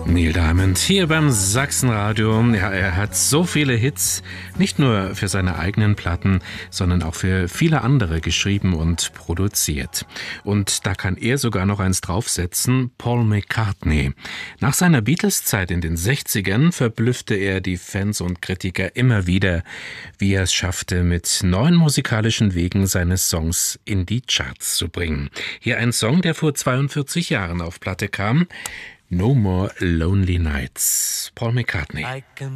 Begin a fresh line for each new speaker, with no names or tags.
Neil Diamond hier beim Sachsenradio. Ja, er hat so viele Hits, nicht nur für seine eigenen Platten, sondern auch für viele andere geschrieben und produziert. Und da kann er sogar noch eins draufsetzen, Paul McCartney. Nach seiner Beatles-Zeit in den 60ern verblüffte er die Fans und Kritiker immer wieder, wie er es schaffte, mit neuen musikalischen Wegen seine Songs in die Charts zu bringen. Hier ein Song, der vor 42 Jahren auf Platte kam. No More Lonely Nights. Paul McCartney.